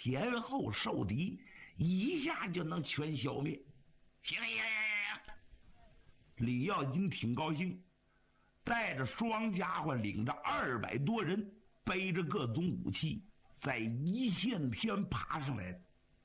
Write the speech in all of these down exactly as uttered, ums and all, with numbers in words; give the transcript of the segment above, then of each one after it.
先后受敌，一下就能全消灭。行行行行，李耀金挺高兴，带着双家伙，领着二百多人，背着各种武器，在一线天爬上来的。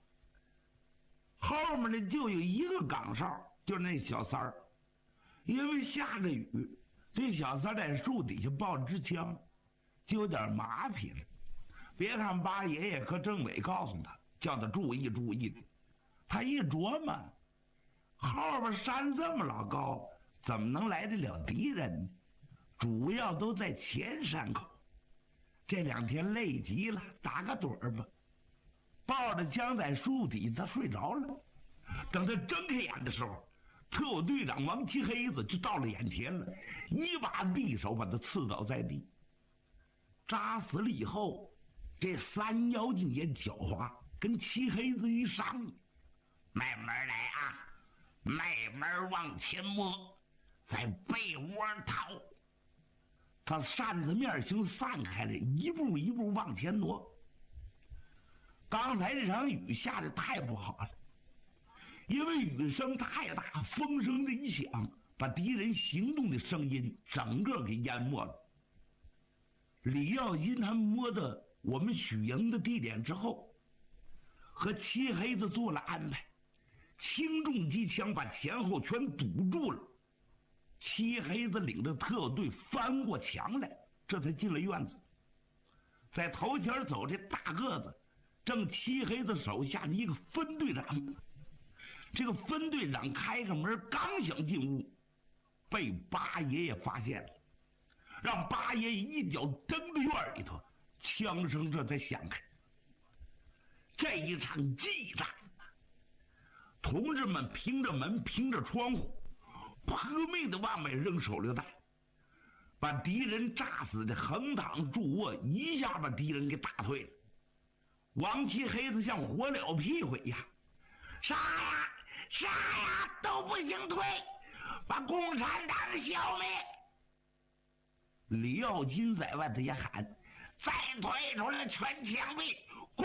后面呢就有一个岗哨，就是那小三儿，因为下着雨，这小三在树底下抱着支枪，就有点麻痹了。别看八爷爷和政委告诉他，叫他注意注意的，他一琢磨，后边山这么老高，怎么能来得了敌人呢？主要都在前山口。这两天累极了，打个盹儿吧。抱着枪在树底，他睡着了。等他睁开眼的时候，特务队长王七黑子就到了眼前了，一把匕首把他刺倒在地。扎死了以后，这三妖精也狡猾，跟七黑子一商议，慢慢来啊，慢慢往前摸，在被窝逃。他扇子面型散开了，一步一步往前挪。刚才这场雨下的太不好了，因为雨声太大，风声的一响，把敌人行动的声音整个给淹没了。李耀金他摸到我们许营的地点之后，和漆黑子做了安排，轻重机枪把前后全堵住了。漆黑子领着特务队翻过墙来，这才进了院子。在头前走这大个子，正漆黑子手下的一个分队长。这个分队长开个门，刚想进屋，被八爷爷发现了，让八爷爷一脚蹬到院里头，枪声这才响开。这一场激战，同志们凭着门，凭着窗户，拼命的往外扔手榴弹，把敌人炸死的横躺住卧，一下把敌人给打退了。王七黑子像火燎屁鬼呀，杀呀杀呀，都不行退，把共产党消灭。李耀金在外头也喊，再退出来全枪毙！咣！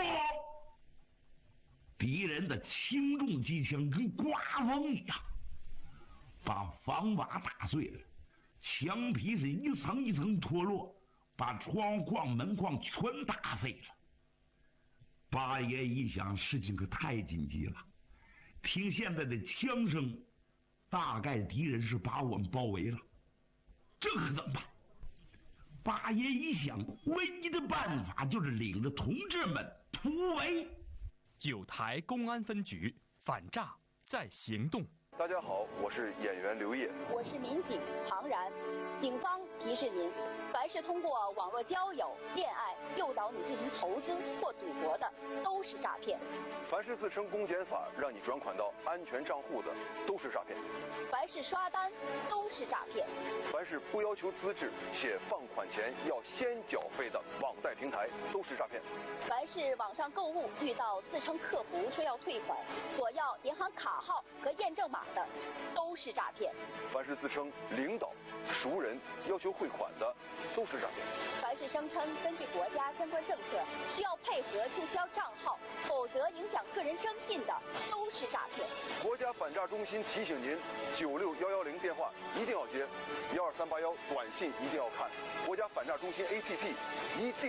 敌人的轻重机枪跟刮风一样，把房瓦打碎了，墙皮是一层一层脱落，把窗框门框全打废了。八爷一想，事情可太紧急了，听现在的枪声，大概敌人是把我们包围了，这可怎么办？八爷一想，唯一的办法就是领着同志们突围。 九台公安分局反诈在行动。 大家好，我是演员刘烨， 我是民警庞然。警方提示您，凡是通过网络交友、恋爱诱导你进行投资或赌博的，都是诈骗。 凡是自称公检法让你转款到安全账户的，都是诈骗。 凡是刷单，都是诈骗。 凡是不要求资质且放款前要先缴费的网贷平台，都是诈骗。 凡是网上购物遇到自称客服说要退款，索要银行卡号和验证码的，都是诈骗。 凡是自称领导、熟人要求汇款的，都是诈骗。 凡是声称根据国家相关政策需要配合注销账号，否则影响个人征信的，都是诈骗。 国家反诈中心提醒您：九六幺幺零电话一定要接，幺二三八幺短信一定要看，国家反诈中心 A P P 一定。